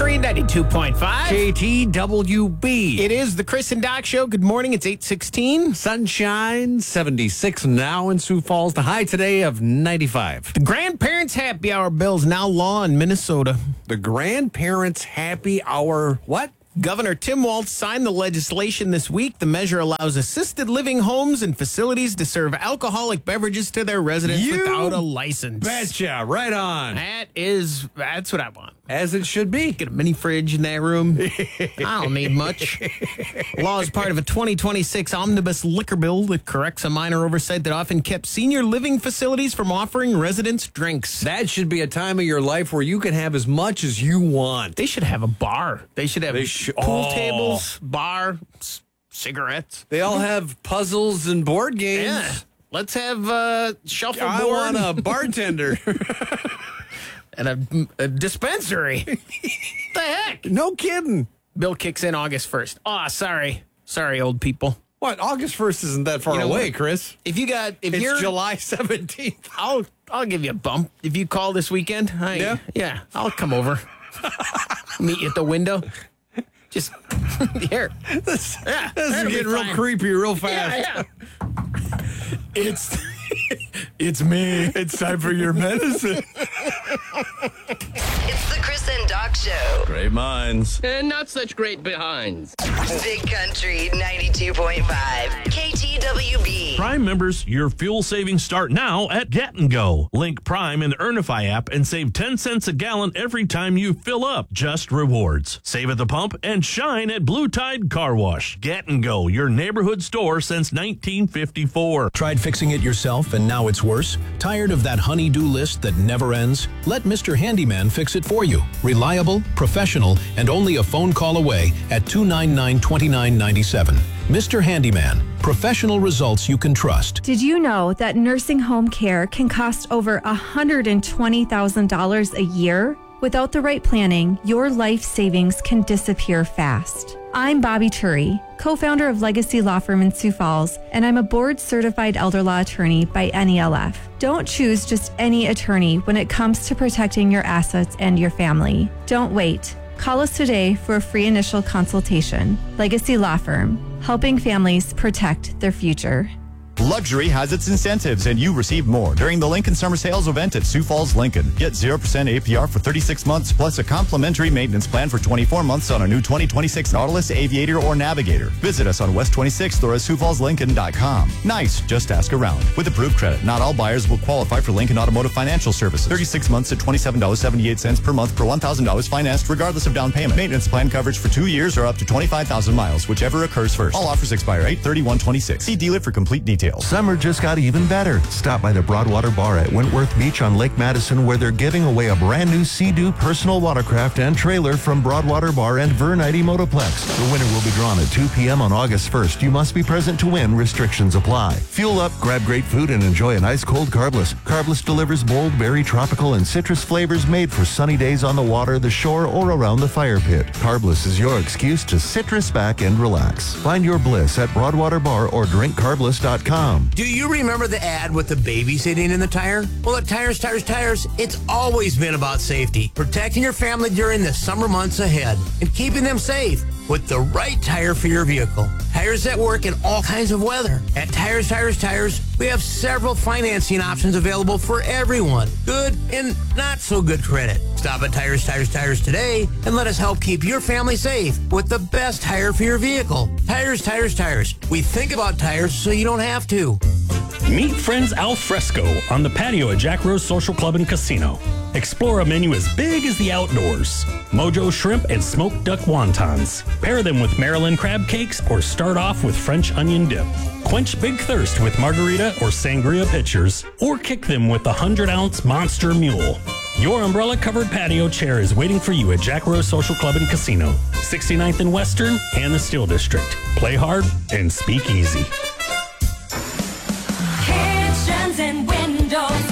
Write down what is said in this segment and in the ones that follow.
Country 92.5. KTWB. It is the Chris and Doc Show. Good morning. It's 8:16. Sunshine, 76 now in Sioux Falls. The high today of 95. The Grandparents Happy Hour bill's now law in Minnesota. The Grandparents Happy Hour, what? Governor Tim Walz signed the legislation this week. The measure allows assisted living homes and facilities to serve alcoholic beverages to their residents without a license. Betcha, right on. That's what I want. As it should be. Get a mini fridge in that room. I don't need much. Law is part of a 2026 omnibus liquor bill that corrects a minor oversight that often kept senior living facilities from offering residents drinks. That should be a time of your life where you can have as much as you want. They should have a bar. They should have pool tables, bar, cigarettes. They all have puzzles and board games. Yeah. Let's have shuffleboard. I want a bartender. And a dispensary. The heck? No kidding. Bill kicks in August 1st. Oh, sorry. Sorry, old people. What? August 1st isn't that far away, what? Chris. It's It's July 17th. I'll give you a bump if you call this weekend. Yeah, I'll come over. Meet you at the window. Just here. This is getting real creepy real fast. Yeah. It's me. It's time for your medicine. It's the Chris and Doc Show. Great minds. And not such great behinds. Big Country 92.5. KTWB. Prime members, your fuel savings start now at Get & Go. Link Prime in the Earnify app and save 10 cents a gallon every time you fill up. Just rewards. Save at the pump and shine at Blue Tide Car Wash. Get & Go, your neighborhood store since 1954. Tried fixing it yourself and now it's worse? Tired of that honey-do list that never ends? Let Mr. Handyman fix it for you. Reliable, professional, and only a phone call away at 299-2997. Mr. Handyman, professional results you can trust. Did you know that nursing home care can cost over $120,000 a year? Without the right planning, your life savings can disappear fast. I'm Bobby Turi, co-founder of Legacy Law Firm in Sioux Falls, and I'm a board-certified elder law attorney by NELF. Don't choose just any attorney when it comes to protecting your assets and your family. Don't wait. Call us today for a free initial consultation. Legacy Law Firm, helping families protect their future. Luxury has its incentives, and you receive more during the Lincoln Summer Sales event at Sioux Falls Lincoln. Get 0% APR for 36 months, plus a complimentary maintenance plan for 24 months on a new 2026 Nautilus, Aviator, or Navigator. Visit us on West 26th or at SiouxFallsLincoln.com. Nice, just ask around. With approved credit, not all buyers will qualify for Lincoln Automotive Financial Services. 36 months at $27.78 per month per $1,000 financed, regardless of down payment. Maintenance plan coverage for 2 years or up to 25,000 miles, whichever occurs first. All offers expire 8/31/26. See dealer for complete details. Summer just got even better. Stop by the Broadwater Bar at Wentworth Beach on Lake Madison, where they're giving away a brand new Sea-Doo personal watercraft and trailer from Broadwater Bar and Vernite Motoplex. The winner will be drawn at 2 p.m. on August 1st. You must be present to win. Restrictions apply. Fuel up, grab great food, and enjoy an ice-cold Carbless. Carbless delivers bold, berry, tropical, and citrus flavors made for sunny days on the water, the shore, or around the fire pit. Carbless is your excuse to citrus back and relax. Find your bliss at Broadwater Bar or drinkcarbless.com. Do you remember the ad with the baby sitting in the tire? Well, at Tires, it's always been about safety, protecting your family during the summer months ahead, and keeping them safe with the right tire for your vehicle. Tires that work in all kinds of weather. At Tires, we have several financing options available for everyone. Good and not so good credit. Stop at Tires today and let us help keep your family safe with the best tire for your vehicle. Tires. We think about tires so you don't have to. Meet friends al fresco on the patio at Jack Rose Social Club and Casino. Explore a menu as big as the outdoors. Mojo shrimp and smoked duck wontons. Pair them with Maryland crab cakes or start off with French onion dip. Quench big thirst with margarita or sangria pitchers, or kick them with the 100-ounce Monster Mule. Your umbrella-covered patio chair is waiting for you at Jack Rose Social Club and Casino, 69th and Western and the Steel District. Play hard and speak easy. Kitchens and windows,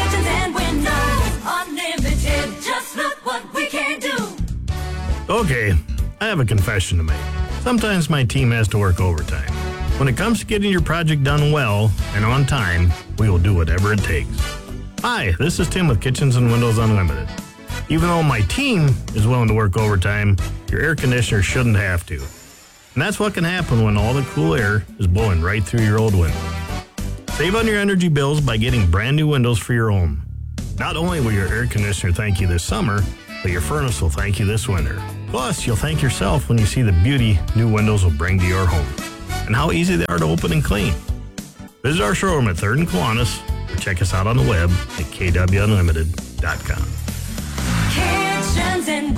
unlimited. Just look what we can do. Okay, I have a confession to make. Sometimes my team has to work overtime. When it comes to getting your project done well and on time, we will do whatever it takes. Hi, this is Tim with Kitchens and Windows Unlimited. Even though my team is willing to work overtime, your air conditioner shouldn't have to. And that's what can happen when all the cool air is blowing right through your old window. Save on your energy bills by getting brand new windows for your home. Not only will your air conditioner thank you this summer, but your furnace will thank you this winter. Plus, you'll thank yourself when you see the beauty new windows will bring to your home and how easy they are to open and clean. Visit our showroom at 3rd and Kiwanis or check us out on the web at kwunlimited.com. Kitchens and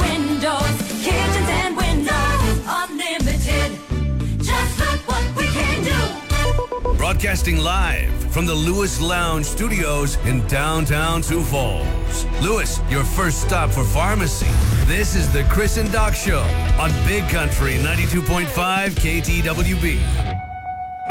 windows, unlimited. Just look what we can do. Broadcasting live from the Lewis Lounge Studios in downtown Sioux Falls. Lewis, your first stop for pharmacy. This is the Chris and Doc Show on Big Country 92.5 KTWB.